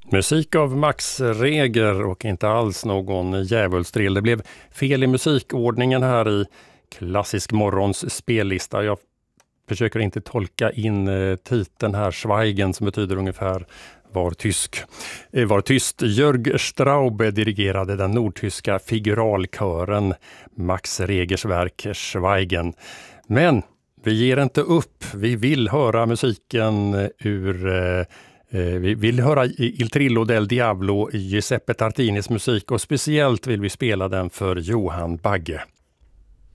Musik av Max Reger och inte alls någon djävulsdrill. Det blev fel i musikordningen här i Klassisk morgons spellista. Jag försöker inte tolka in titeln här, Schweigen, som betyder ungefär var tyst. Jörg Straub dirigerade den nordtyska figuralkören Max Regers verk Schweigen. Men vi ger inte upp. Vi vill höra musiken vi vill höra Il Trillo del Diablo, Giuseppe Tartinis musik, och speciellt vill vi spela den för Johan Bagge.